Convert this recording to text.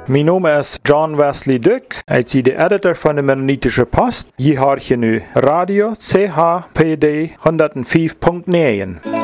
Mijn naam is John Wesley Duck. Ik ben de editor van de Mennonitische Post. Je hoort je nu Radio CHPD 105.9.